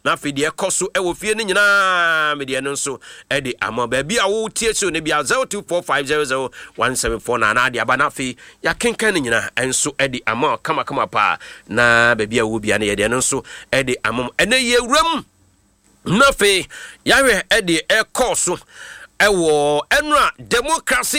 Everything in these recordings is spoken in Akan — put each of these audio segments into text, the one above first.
na fe de ekoso e wo fie ni nyina me de no nso e de ama ba bia wo tie so ne bia 0245001749 na de aba na fe ya kenkan ni nyina enso e de ama kama pa na ba bia wo bia ne ye de no nso e de ama ene ye wuram na fe ya hwe e de ekoso ewo enra democracy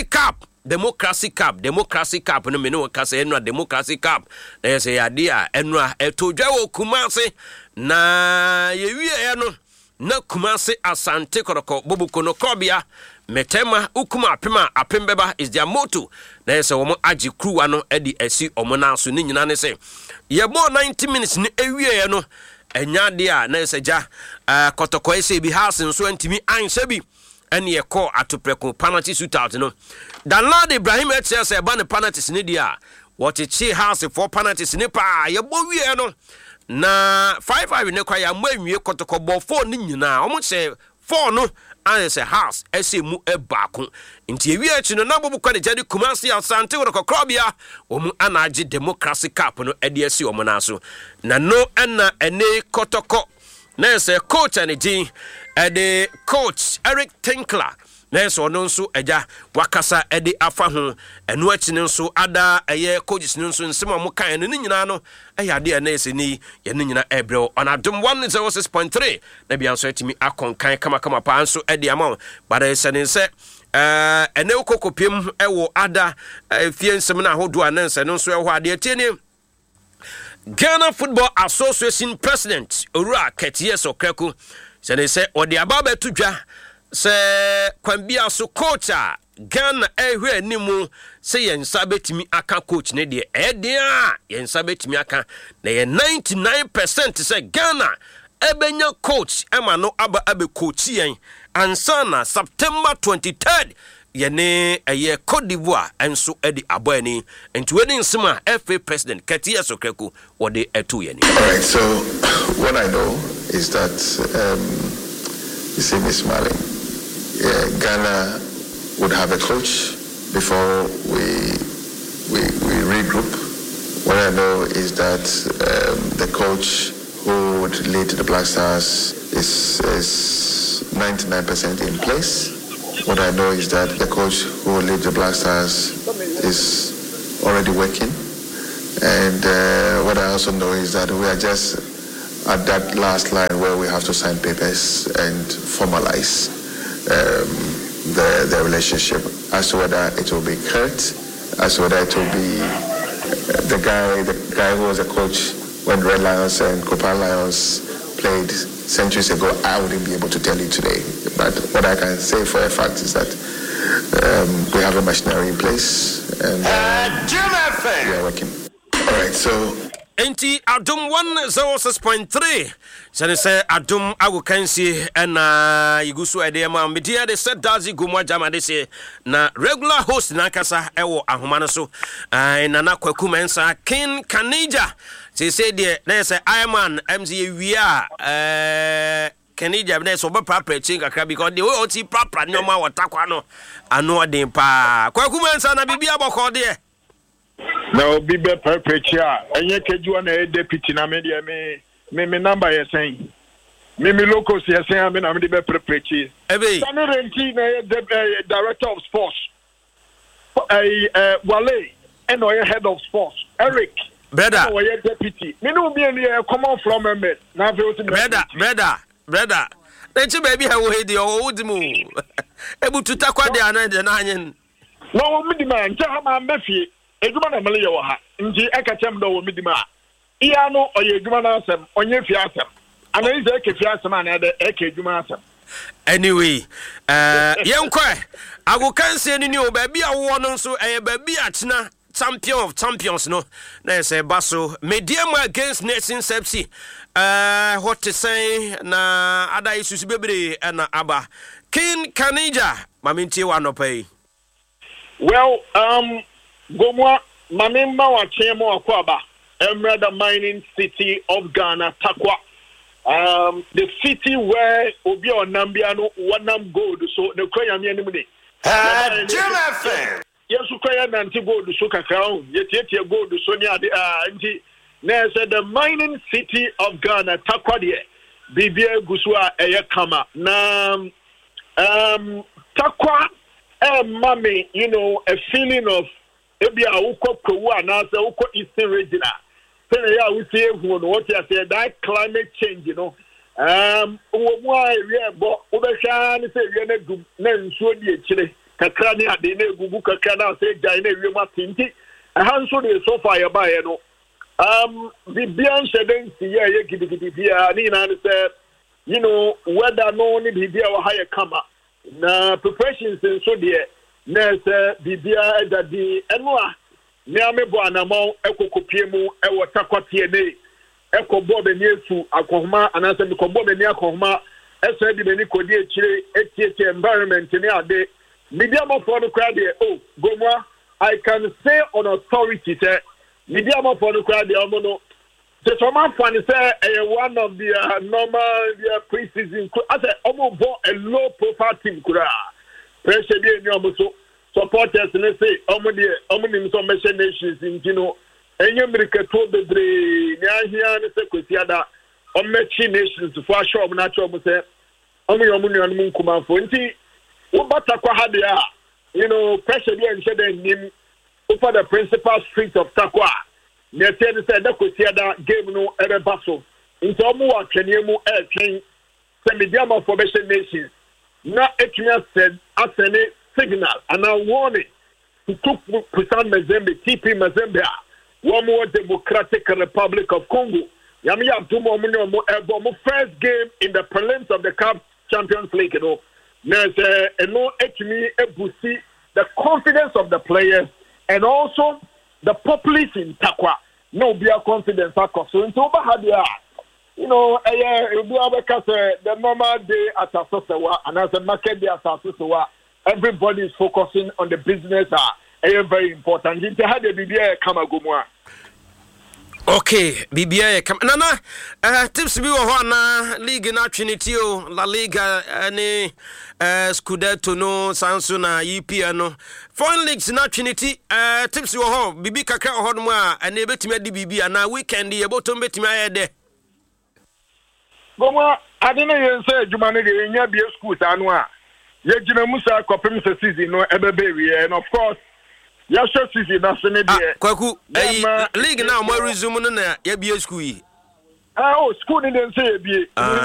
cup no me no ka say enra democracy cup na ye say ade a enra etodwa wo Kumase na ye wie no na Kumase Asante Kotoko Bobuko no Kobia Metema Ukuma apembeba is their motto na ye say wo agi kruwa no edi esi omo na so ni nyina ne say ye bo 90 minutes ni ewie no enya de a na ye say ja Kotoko ese bi house nso antimi anhye bi ene ye call atopreko penalty shootout no Danlad Ibrahim HS e ba ne penalties ni dia what chi house for penalties ni pa ye bo wie no na 5-5 ne kwa ya manwie Kotoko bo 4 ni nyina omo che 4 no and say house ese mu e baako nti ewie achi no na bobu kwa de jadi Kumase Asante Kotoko Krobia omu anaji democracy cup no ede ese omo na so na no ena ene Kotoko na say coach energy the coach Eric Tinkler Nenso no nso eja wakasa ede afa ho eno achi nso ada eye coaches nso nsema mo kan no nyina no eyade na ese ni ye no nyina ebrel on adom 106.3 na bia nso atimi akonkan kama pa nso ede ama bara ese ne se ene okokopiem ewo ada fie nsem na hodo ananse no nso eho ade tieni Ghana Football Association President Owura Ketie Sokraku se odi ababa tudwa se kwambia so coach a Ghana ehwe animu se yensa betimi aka coach ne de a yensa betimi aka na ye 99% se Ghana ebenya coach ema no aba abe coach yen ansana September 23rd yene eye Cote d'Ivoire enso edi aboani enti nsema FA president Ketia Sokraku wode etu yene. All right, so what I know is that you see Miss Mali, Ghana would have a coach before we regroup. What I know is that the coach who would lead the Black Stars is 99% in place. What I know is that the coach who will lead the Black Stars is already working. And what I also know is that we are just at that last line where we have to sign papers and formalize the relationship as to whether it will be Kurt, as to whether it will be the guy who was a coach when Red Lions and Copal Lions played centuries ago. I wouldn't be able to tell you today, but what I can say for a fact is that we have a machinery in place and we are working. All right, so enti Adom 106.3 say Adom agukansi na igusu edema media de set dazi gumwa jama de say na regular host na kasa ewo ahoma no so na Kwaku Mensah King Kanija say de na say Ironman MZ wia Kanija na so be prapra chinga kra because the way oti prapra nyoma watakwa no ano den pa Kwaku Mensah na bibia boko de no bibe perpetua enye kejuwa na deputy na me number ye saying me locals ye saying me na me be perpetua ebe Sanurenti na director of sports Wale and oye head of sports Eric brother oye deputy me no be any common from member na brother Nchi baby ha wo hedi o wodimu ebu tutakwa de anade na anyen no me di man ncha ha ma mafie eduma na mele ye wo ha nji ekachem do wo midima iya no oye eduma na asem onye fi asem ana ize ekefi asem ana de eke eduma asem anyway yenkwa agokanse ni o ba bia wo no nso ba atena champion of champions no na say baso medium against Nation Sepsi what to say na ada isusu bebre na aba King Kanija mamintie wa no pay well Gomwa mamimba wa chemo akwaba Emerald Mining City of Ghana Takwa the city where obi onambia no wanam gold so the kwaya mi anim ni yesu kwaya nanti gold so kakra yetie gold so ni ade nti na say the mining city of Ghana Takwa bibia gusua eye kama na takwa mami a feeling of ebi a ukọ kowu na say ukọ Eastern region say ya we say ehun no what you say that climate change wo mu a area bo wo be hwa ni say area na gu na nsuo di ekire kakra ni ade na egugu kakra na say jan na ewiem atinti han so de so far ya ba ye no bibian sheden si ye gidigidi bia ni na say whether no ni bibia wa haye kama na preparations so de na say bibia edadi eno a me amebo anamon ekokopie mu ewo takwate ne ekobo be ni esu akohoma anase me kobo be ni akohoma ese di be ni kodi ekire etiete environment ni ade media mo for no crowd there gomwa I can say on authority say media mo for no crowd there omo the Toman fan say one of the normal pre-season I say omo bo a low profile team kura pressure dey ni omo so supporters ne say omo nim so mention nations enye America to bebre ni ahia ne say kwesiada omechi nations for sure na cho omo say omo nuanum nkumanfo nti wo bata kwa ha dia pressure dey and shade nim over the principal street of Takwa ne say the kwesiada game no ereba so nti omo wa twene mu twene say media ma for mention nations na etunya said asene signal and a warning to Kusan Mazembe, TP Mazembe, one more Democratic Republic of Congo. Yami Abdumo first game in the prelims of the CAF Champions League. There's no ebusi the confidence of the players and also the populace in Takwa. No be a confidence so into Bahadia. The normal day at Asosewa and as a market day at Asosewa. Everybody is focusing on the business. Very important. Okay, BBA Nana tips bi wo ho na league na Trinity La Liga any Scudetto no Sanso na EPL no foreign leagues na Trinity tips wo ho bibi kakra ho no a na ebetimi adi bibi na weekend e botom betimi ayede Goma adena yen say adwuma no de nya bia schools anu a Yejina Musa kopem se season no ebebewi and of course yasho season na se ne de kwaku league na mo resume no na ya bia school yi school ni den say bia